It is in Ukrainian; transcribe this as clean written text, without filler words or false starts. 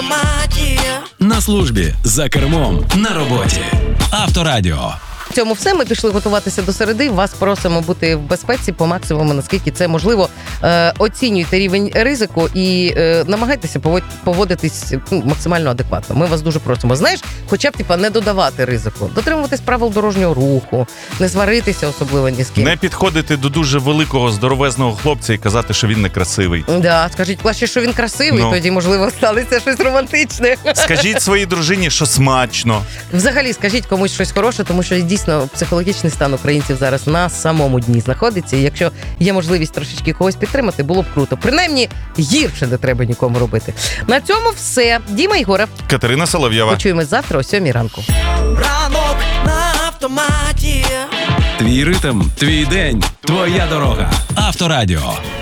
автоматі. На службі, за кермом, на роботі. Авторадіо. В цьому все. Ми пішли готуватися до середи. Вас просимо бути в безпеці по максимуму, наскільки це можливо. Оцінюйте рівень ризику і намагайтеся поводитись максимально адекватно. Ми вас дуже просимо. Знаєш, хоча б не додавати ризику. Дотримуватись правил дорожнього руху, не сваритися особливо ні з ким. Не підходити до дуже великого, здоровезного хлопця і казати, що він некрасивий. Да, скажіть краще, що він красивий, тоді, можливо, станеться щось романтичне. Скажіть своїй дружині, що смачно. Взагалі, скажіть комусь щось хороше, тому що дійсно психологічний стан українців зараз на самому дні знаходиться. І якщо є можливість трошечки когось підтримати, було б круто. Принаймні, гірше не треба нікому робити. На цьому все. Діма Єгоров. Катерина Соловйова. Почуємось завтра о 7 ранку. Ранок на автоматі. Твій ритм, твій день, твоя дорога. Авторадіо.